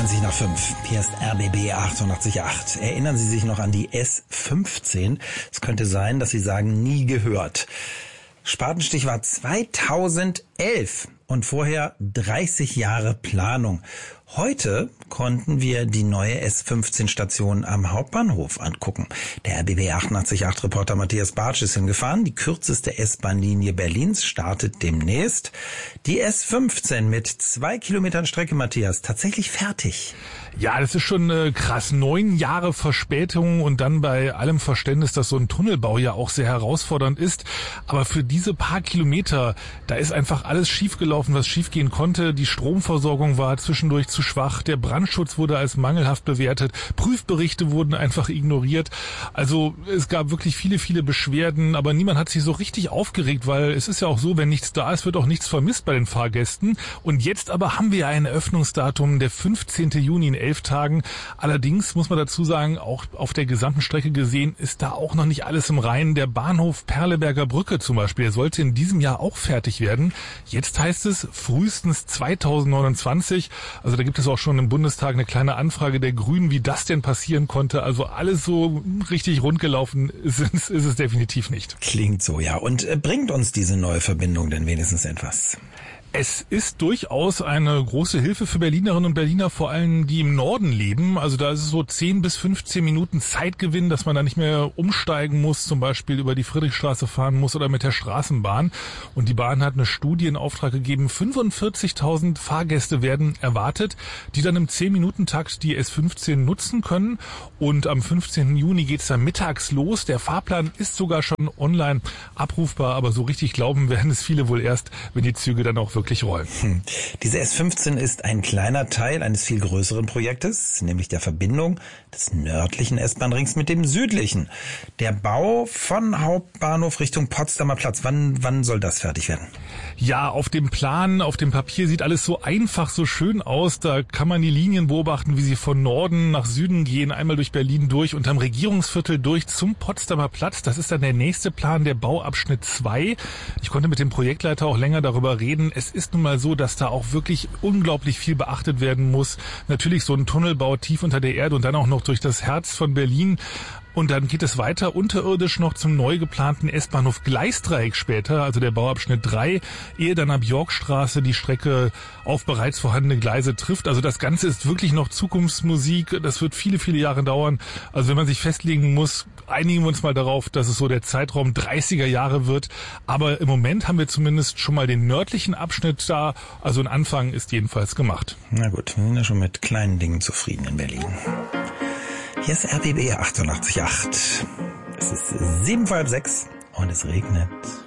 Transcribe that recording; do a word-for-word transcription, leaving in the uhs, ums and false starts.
zwanzig nach fünf. Hier ist R B B achtundachtzig Komma acht. Erinnern Sie sich noch an die S fünfzehn? Es könnte sein, dass Sie sagen, nie gehört. Spatenstich war zweitausendelf und vorher dreißig Jahre Planung. Heute konnten wir die neue S fünfzehn Station am Hauptbahnhof angucken. Der R B B achtundachtzig Komma acht Reporter Matthias Bartsch ist hingefahren. Die kürzeste S-Bahn-Linie Berlins startet demnächst. Die S fünfzehn mit zwei Kilometern Strecke, Matthias, tatsächlich fertig. Ja, das ist schon äh, krass. Neun Jahre Verspätung und dann bei allem Verständnis, dass so ein Tunnelbau ja auch sehr herausfordernd ist. Aber für diese paar Kilometer, da ist einfach alles schiefgelaufen, was schiefgehen konnte. Die Stromversorgung war zwischendurch zu schwach. Der Brandschutz wurde als mangelhaft bewertet. Prüfberichte wurden einfach ignoriert. Also es gab wirklich viele, viele Beschwerden, aber niemand hat sich so richtig aufgeregt, weil es ist ja auch so, wenn nichts da ist, wird auch nichts vermisst bei den Fahrgästen. Und jetzt aber haben wir ja ein Eröffnungsdatum, der fünfzehnten Juni in elf Tagen. Allerdings muss man dazu sagen, auch auf der gesamten Strecke gesehen, ist da auch noch nicht alles im Reinen. Der Bahnhof Perleberger Brücke zum Beispiel, der sollte in diesem Jahr auch fertig werden. Jetzt heißt es frühestens zweitausendneunundzwanzig. Also da gibt es auch schon im Bundestag eine kleine Anfrage der Grünen, wie das denn passieren konnte. Also alles so richtig rundgelaufen ist, ist es definitiv nicht. Klingt so, ja. Und äh, bringt uns diese neue Verbindung denn wenigstens etwas? Es ist durchaus eine große Hilfe für Berlinerinnen und Berliner, vor allem die im Norden leben. Also da ist es so zehn bis fünfzehn Minuten Zeitgewinn, dass man da nicht mehr umsteigen muss, zum Beispiel über die Friedrichstraße fahren muss oder mit der Straßenbahn. Und die Bahn hat eine Studie in Auftrag gegeben. fünfundvierzigtausend Fahrgäste werden erwartet, die dann im zehn-Minuten-Takt die S fünfzehn nutzen können. Und am fünfzehnten Juni geht's dann mittags los. Der Fahrplan ist sogar schon online abrufbar, aber so richtig glauben werden es viele wohl erst, wenn die Züge dann auch wirklich rollen. Hm. Diese S fünfzehn ist ein kleiner Teil eines viel größeren Projektes, nämlich der Verbindung des nördlichen S-Bahn-Rings mit dem südlichen. Der Bau von Hauptbahnhof Richtung Potsdamer Platz. Wann, wann soll das fertig werden? Ja, auf dem Plan, auf dem Papier sieht alles so einfach, so schön aus. Da kann man die Linien beobachten, wie sie von Norden nach Süden gehen, einmal durch Berlin durch, unterm Regierungsviertel durch zum Potsdamer Platz. Das ist dann der nächste Plan, der Bauabschnitt zwei. Ich konnte mit dem Projektleiter auch länger darüber reden. Es ist nun mal so, dass da auch wirklich unglaublich viel beachtet werden muss. Natürlich so ein Tunnelbau tief unter der Erde und dann auch noch durch das Herz von Berlin. Und dann geht es weiter unterirdisch noch zum neu geplanten S-Bahnhof Gleisdreieck später, also der Bauabschnitt drei, ehe dann ab Yorkstraße die Strecke auf bereits vorhandene Gleise trifft. Also das Ganze ist wirklich noch Zukunftsmusik. Das wird viele, viele Jahre dauern. Also wenn man sich festlegen muss, einigen wir uns mal darauf, dass es so der Zeitraum dreißiger Jahre wird. Aber im Moment haben wir zumindest schon mal den nördlichen Abschnitt da. Also ein Anfang ist jedenfalls gemacht. Na gut, wir sind ja schon mit kleinen Dingen zufrieden in Berlin. Hier ist R B B achtundachtzig Komma acht. Es ist sieben vor halb sechs und es regnet.